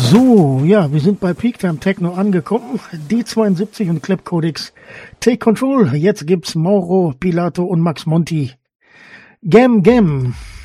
So, ja, wir sind bei Peaktime Techno angekommen. D72 und Clap Codex. Take Control. Jetzt gibt's Mauro, Pilato und Max Monti. Gam.